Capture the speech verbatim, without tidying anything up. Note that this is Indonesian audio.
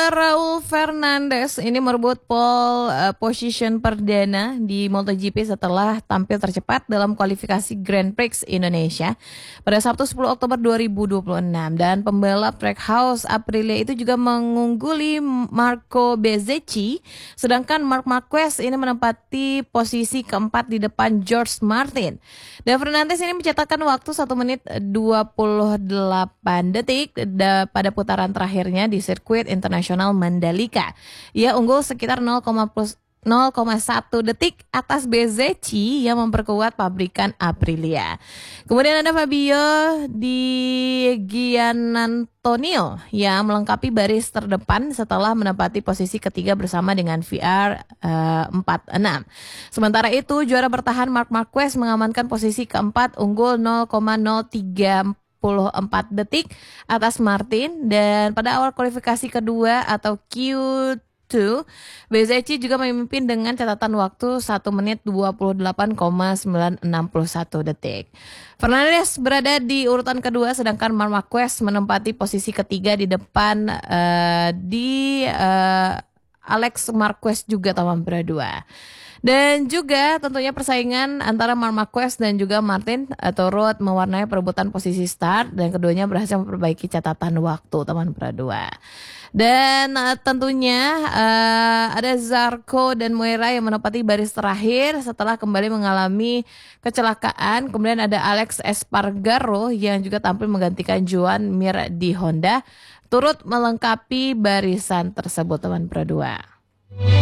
Raul Fernandez ini merebut pole uh, position perdana di MotoGP setelah tampil tercepat dalam kualifikasi Grand Prix Indonesia pada Sabtu sepuluh Oktober dua ribu dua puluh enam. Dan pembalap Trackhouse Aprilia itu juga mengungguli Marco Bezzecchi, sedangkan Marc Marquez ini menempati posisi keempat di depan George Martin. Dan Fernandez ini mencatatkan waktu satu menit dua puluh delapan detik pada putaran terakhirnya di sirkuit internasional Mandalika. Ia unggul sekitar nol koma satu detik atas Bezzecchi yang memperkuat pabrikan Aprilia. Kemudian ada Fabio Di Giannantonio yang melengkapi baris terdepan setelah menempati posisi ketiga bersama dengan V R uh, empat puluh enam. Sementara itu juara bertahan Marc Marquez mengamankan posisi keempat unggul nol koma nol tiga empat detik atas Martin. Dan pada awal kualifikasi kedua atau Q dua, Bezzecchi juga memimpin dengan catatan waktu satu menit dua puluh delapan koma sembilan enam satu detik. Fernandez berada di urutan kedua, sedangkan Marc Marquez menempati posisi ketiga di depan uh, di uh, Alex Marquez juga teman berdua. Dan juga tentunya persaingan antara Marc Marquez dan juga Martin uh, turut mewarnai perebutan posisi start, dan keduanya berhasil memperbaiki catatan waktu teman berdua. Dan uh, tentunya uh, ada Zarco dan Moira yang menempati baris terakhir setelah kembali mengalami kecelakaan. Kemudian ada Alex Espargaro yang juga tampil menggantikan Joan Mir di Honda, turut melengkapi barisan tersebut teman berdua.